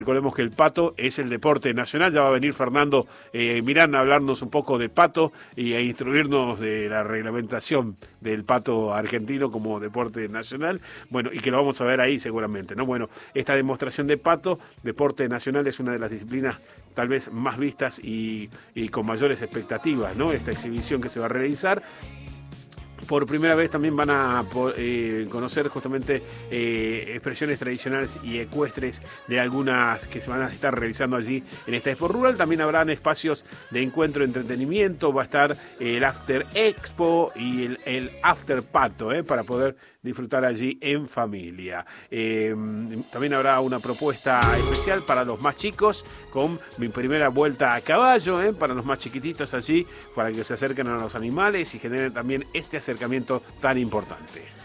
Recordemos que el pato es el deporte nacional, ya va a venir Fernando Miranda a hablarnos un poco de pato y a instruirnos de la reglamentación del pato argentino como deporte nacional, bueno, y que lo vamos a ver ahí seguramente, ¿no? Bueno, esta demostración de pato, deporte nacional, es una de las disciplinas tal vez más vistas y con mayores expectativas, ¿no? Esta exhibición que se va a realizar. Por primera vez también van a conocer justamente expresiones tradicionales y ecuestres de algunas que se van a estar realizando allí en esta Expo Rural. También habrán espacios de encuentro, entretenimiento, va a estar el After Expo y el After Pato, para poder disfrutar allí en familia. También habrá una propuesta especial para los más chicos con mi primera vuelta a caballo, para los más chiquititos allí, para que se acerquen a los animales y generen también este acercamiento tan importante.